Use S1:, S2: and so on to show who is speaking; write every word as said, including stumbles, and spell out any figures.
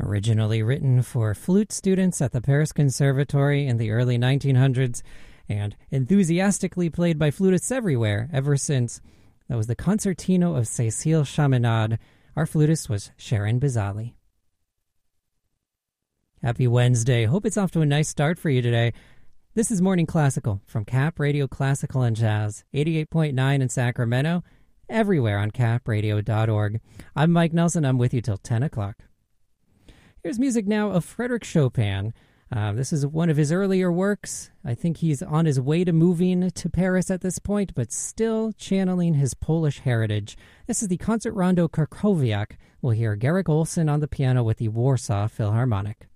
S1: Originally written for flute students at the Paris Conservatory in the early nineteen hundreds and enthusiastically played by flutists everywhere ever since. That was the Concertino of Cécile Chaminade. Our flutist was Sharon Bizali. Happy Wednesday. Hope it's off to a nice start for you today. This is Morning Classical from Cap Radio Classical and Jazz, eighty-eight point nine in Sacramento, everywhere on cap radio dot org. I'm Mike Nelson. I'm with you till ten o'clock. Here's music now of Frédéric Chopin. Uh, this is one of his earlier works. I think he's on his way to moving to Paris at this point, but still channeling his Polish heritage. This is the Concert Rondo Krakowiak. We'll hear Garrick Olson on the piano with the Warsaw Philharmonic.